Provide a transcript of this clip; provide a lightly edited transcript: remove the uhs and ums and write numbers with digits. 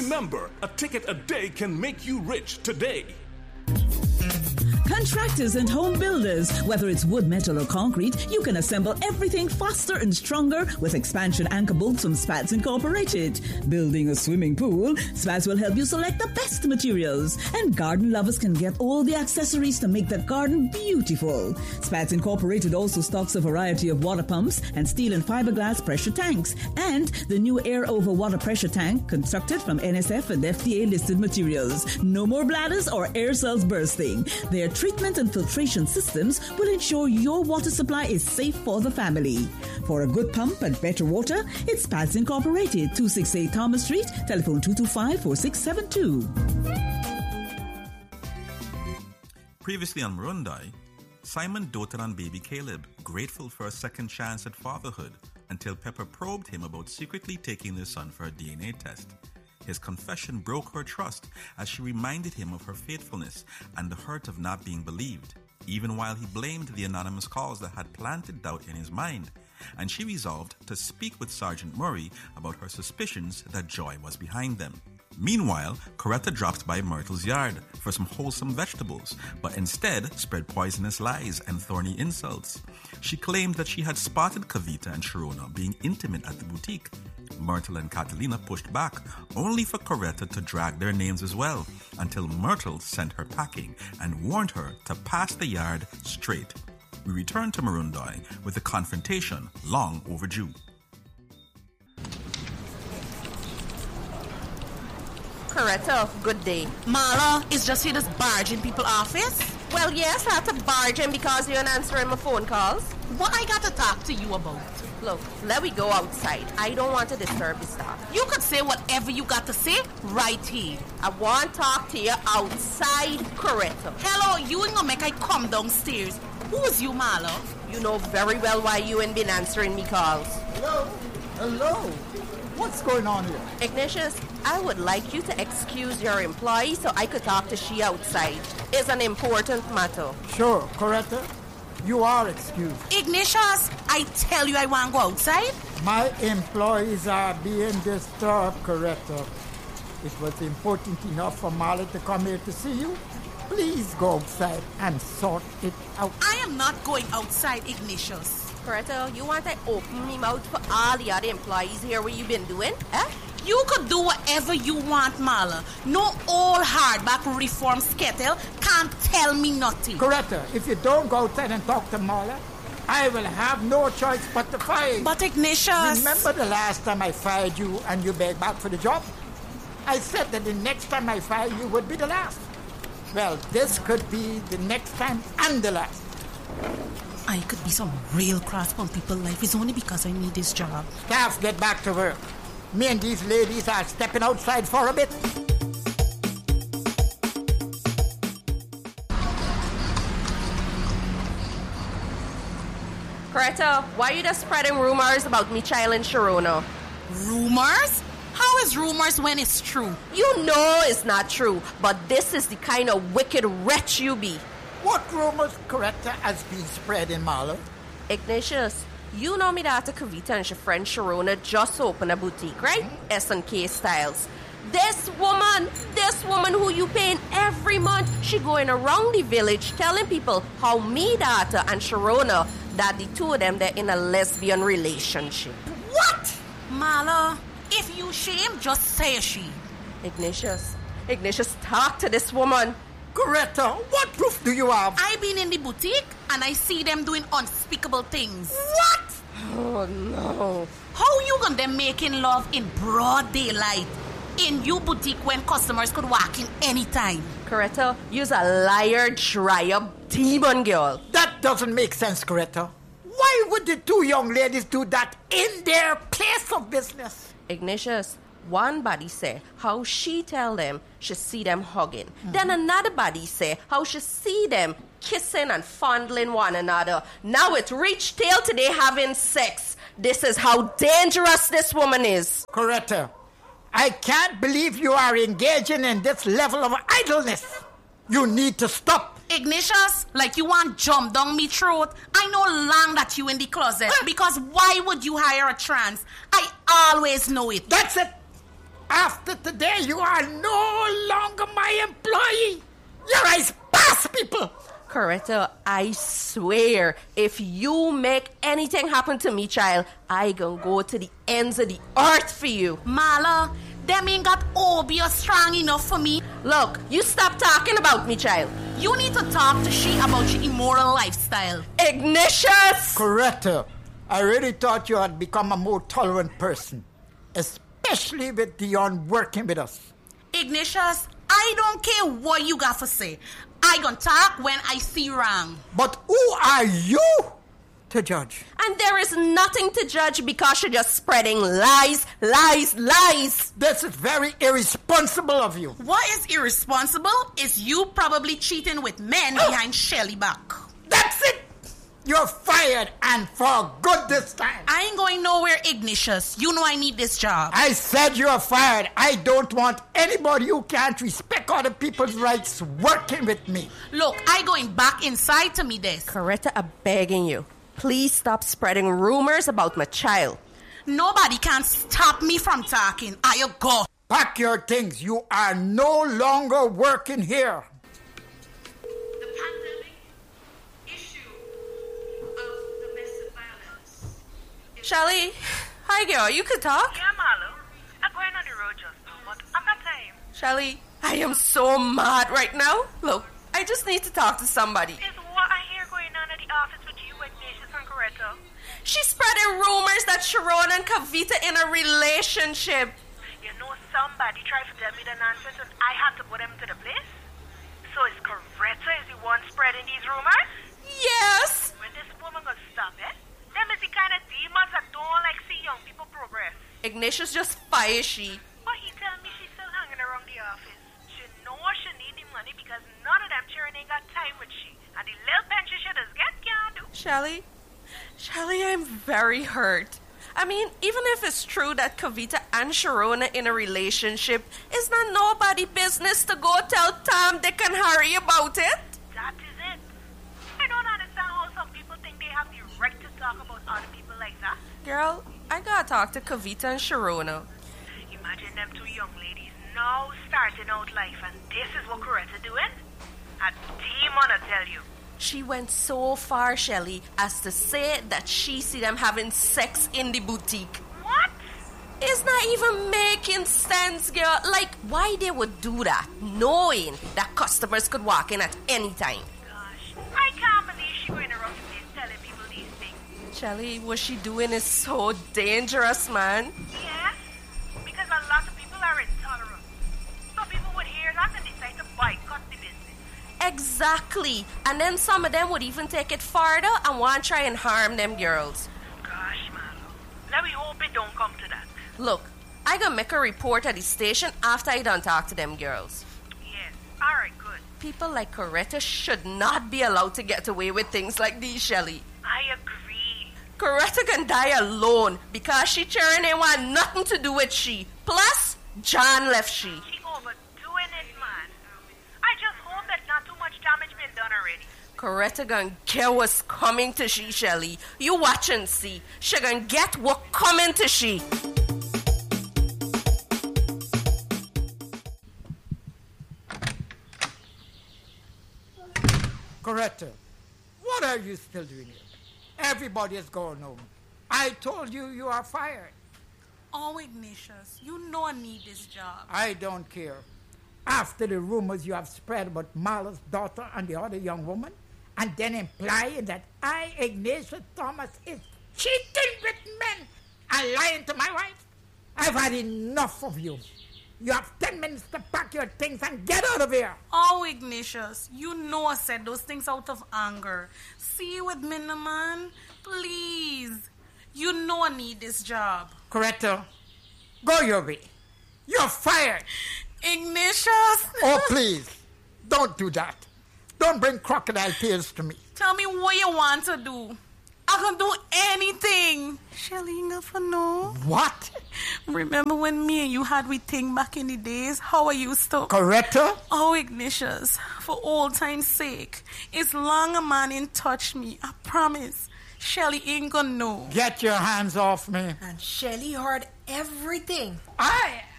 Remember, a ticket a day can make you rich today. Contractors and home builders, whether it's wood, metal, or concrete, you can assemble everything faster and stronger with expansion anchor bolts from Spats Incorporated. Building a swimming pool, Spats will help you select the best materials. And garden lovers can get all the accessories to make the garden beautiful. Spats Incorporated also stocks a variety of water pumps and steel and fiberglass pressure tanks. And the new air over water pressure tank constructed from NSF and FDA listed materials. No more bladders or air cells bursting. Their treatment and filtration systems will ensure your water supply is safe for the family. For a good pump and better water, it's Spats Incorporated, 268 Thomas Street, telephone 225-4672. Previously on Murundai, Simon doted on baby Caleb, grateful for a second chance at fatherhood, until Pepper probed him about secretly taking their son for a DNA test. His confession broke her trust as she reminded him of her faithfulness and the hurt of not being believed, even while he blamed the anonymous calls that had planted doubt in his mind. And she resolved to speak with Sergeant Murray about her suspicions that Joy was behind them. Meanwhile, Coretta dropped by Myrtle's yard for some wholesome vegetables, but instead spread poisonous lies and thorny insults. She claimed that she had spotted Kavita and Sharona being intimate at the boutique. Myrtle and Catalina pushed back, only for Coretta to drag their names as well, until Myrtle sent her packing and warned her to pass the yard straight. We return to Murundai with a confrontation long overdue. Coretta, good day. Marla, is just here this barging people office? Well, yes, I had to barge in because you're not answering my phone calls. What I got to talk to you about? Look, let me go outside. I don't want to disturb the staff. You could say whatever you got to say right here. I want to talk to you outside, Coretta. Hello, you ain't gonna make I come downstairs. Who is you, Marla? You know very well why you ain't been answering me calls. Hello. What's going on here? Ignatius, I would like you to excuse your employee so I could talk to she outside. It's an important matter. Sure, Coretta. You are excused. Ignatius, I tell you I want to go outside. My employees are being disturbed, Coretta. It was important enough for Marla to come here to see you. Please go outside and sort it out. I am not going outside, Ignatius. Coretta, you want to open me mouth for all the other employees here what you been doing? Eh? You could do whatever you want, Marla. No old hardback reform skettle can't tell me nothing. Coretta, if you don't go outside and talk to Marla, I will have no choice but to fire you. But Ignatius... Remember the last time I fired you and you begged back for the job? I said that the next time I fire you would be the last. Well, this could be the next time and the last. I could be some real cross on people's life. It's only because I need this job. Staff, get back to work. Me and these ladies are stepping outside for a bit. Coretta, why are you just spreading rumors about me child and Sharona? Rumors? How is rumors when it's true? You know it's not true, but this is the kind of wicked wretch you be. What rumors, Coretta, has been spread in Marla? Ignatius, you know me daughter Kavita and her friend Sharona just opened a boutique, right? S&K Styles. This woman who you paying every month, she going around the village telling people how me daughter and Sharona, that the two of them, they're in a lesbian relationship. What? Marla, if you shame, just say she. Ignatius, talk to this woman. Coretta, what proof do you have? I been in the boutique and I see them doing unspeakable things. What? Oh no. How you gonna them making love in broad daylight in your boutique when customers could walk in anytime? Coretta, you's a liar, dryer, demon girl. That doesn't make sense, Coretta. Why would the two young ladies do that in their place of business? Ignatius, one body say how she tell them she see them hugging. Then another body say how she see them kissing and fondling one another. Now it reached till today having sex. This is how dangerous this woman is. Coretta, I can't believe you are engaging in this level of idleness. You need to stop. Ignatius, like you want jump down me throat. I know long that you in the closet. Because why would you hire a trans? I always know it. That's it. After today, you are no longer my employee. You're a pass people. Coretta, I swear, if you make anything happen to me, child, I gonna go to the ends of the earth for you. Marla, them ain't got obvious strong enough for me. Look, you stop talking about me, child. You need to talk to she about your immoral lifestyle. Ignatius! Coretta, I really thought you had become a more tolerant person, especially with Dion working with us. Ignatius, I don't care what you got to say. I gonna talk when I see wrong. But who are you to judge? And there is nothing to judge because you're just spreading lies. This is very irresponsible of you. What is irresponsible is you probably cheating with men behind Shelly back. That's it! You're fired, and for good this time. I ain't going nowhere, Ignatius. You know I need this job. I said you're fired. I don't want anybody who can't respect other people's rights working with me. Look, I going back inside to me desk. Coretta, I'm begging you. Please stop spreading rumors about my child. Nobody can stop me from talking. I go. Pack your things. You are no longer working here. The pandemic issue of domestic violence. Shelly, hi girl, you could talk? Yeah, Marlo. I'm going on the road just now, but I've got time. Shelly, I am so mad right now. Look, I just need to talk to somebody. Is what I hear going on at the office with you, Ignatius and Coretta? She's spreading rumors that Sharon and Kavita in a relationship. You know somebody tried to tell me the nonsense and I had to put them to the place? So is Coretta is the one spreading these rumors? Yes. When this woman gonna stop it? Them is the kind of demons that don't like see young people progress. Ignatius just fires she. But he tell me she's still hanging around the office. She knows she need the money because none of them children ain't got time with she. And the little pension she does get can't do. Shelly, I'm very hurt. I mean, even if it's true that Kavita and Sharon are in a relationship, it's not nobody business to go tell Tom, Dick, and Harry about it. That is it. I don't understand how some people think they have the right to talk about other people like that. Girl, I gotta talk to Kavita and Sharona. Imagine them two young ladies now starting out life and this is what Coretta doing? A demon, I tell you. She went so far, Shelly, as to say that she see them having sex in the boutique. What? It's not even making sense, girl. Like, why they would do that, knowing that customers could walk in at any time. Gosh, I can't believe she going around the place telling people these things. Shelly, what she doing is so dangerous, man. Yes, because a lot of people are intolerant. So people would hear that and decide to boycott the business. Exactly. And then some of them would even take it farther and want to try and harm them girls. Gosh, Marlo. Let me hope it don't come to that. Look, I gonna make a report at the station after I done talk to them girls. Yes, alright, good. People like Coretta should not be allowed to get away with things like these, Shelly. I agree. Coretta can die alone because she children ain't want nothing to do with she. Plus, John left she. She overdoing it, man. I just hope that not too much damage been done already. Coretta gonna get what's coming to she, Shelly. You watch and see. She gonna get what coming to she. Coretta, what are you still doing here? Everybody is going home. I told you you are fired. Oh, Ignatius, you know I need this job. I don't care. After the rumors you have spread about Marla's daughter and the other young woman, and then implying that I, Ignatius Thomas, is cheating with men and lying to my wife, I've had enough of you. You have 10 minutes to pack your things and get out of here. Oh, Ignatius, you know I said those things out of anger. See you with me, man. Please. You know I need this job. Coretta, go your way. You're fired. Ignatius. Oh, please. Don't do that. Don't bring crocodile tears to me. Tell me what you want to do. I can do anything. Shelly, you never know. What? Remember when me and you had we thing back in the days? How I used to... Coretta? Oh, Ignatius, for old time's sake, as long a man ain't touch me, I promise, Shelly ain't gonna know. Get your hands off me. And Shelly heard everything. I